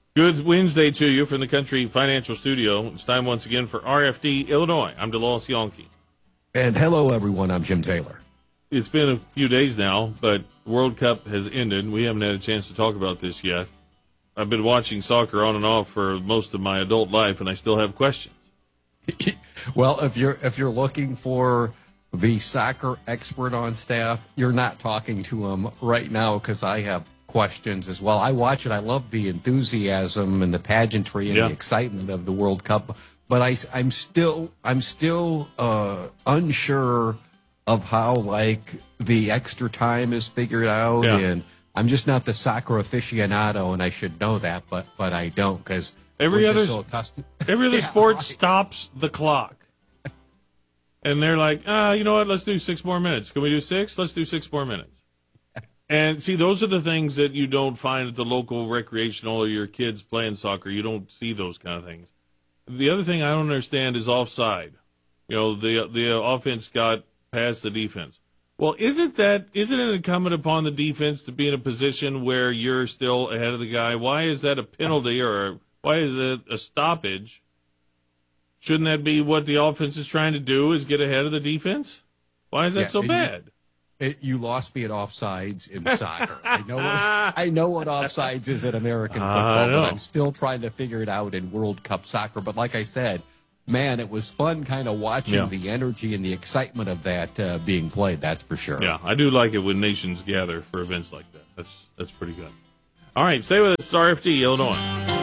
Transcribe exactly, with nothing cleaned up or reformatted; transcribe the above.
Good Wednesday to you from the Country Financial Studio. It's time once again for R F D Illinois. I'm DeLawes Yonke. And hello, everyone. I'm Jim Taylor. It's been a few days now, but World Cup has ended. We haven't had a chance to talk about this yet. I've been watching soccer on and off for most of my adult life, and I still have questions. Well, if you're if you're looking for the soccer expert on staff, you're not talking to him right now because I have questions as well. I watch it. I love the enthusiasm and the pageantry and yeah. the excitement of the World Cup, but I, I'm still I'm still uh, unsure of how like the extra time is figured out, yeah. and I'm just not the soccer aficionado, and I should know that, but but I don't because every other so accustomed. every other yeah, sport right. stops the clock. And they're like, ah, you know what? Let's do six more minutes. Can we do six? Let's do six more minutes. And see, those are the things that you don't find at the local recreational or your kids playing soccer. You don't see those kind of things. The other thing I don't understand is offside. You know, the the offense got past the defense. Well, isn't that isn't it incumbent upon the defense to be in a position where you're still ahead of the guy? Why is that a penalty or why is it a stoppage? Shouldn't that be what the offense is trying to do, is get ahead of the defense? Why is that yeah, so bad? You, it, you lost me at offsides in soccer. I know what, I know what offsides is in American football, but I'm still trying to figure it out in World Cup soccer. But like I said, man, it was fun kind of watching yeah. the energy and the excitement of that uh, being played, that's for sure. Yeah, I do like it when nations gather for events like that. That's, that's pretty good. All right, stay with us, R F D, Illinois.